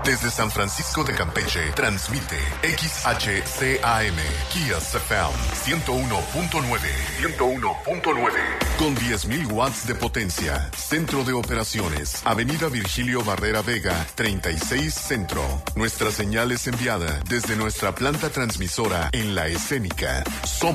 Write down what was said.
Desde San Francisco de Campeche, transmite XHCAM, Kias FM 101.9. 101.9. Con 10.000 watts de potencia. Centro de operaciones. Avenida Virgilio Barrera Vega, 36 Centro. Nuestra señal es enviada desde nuestra planta transmisora en La Escénica. Somos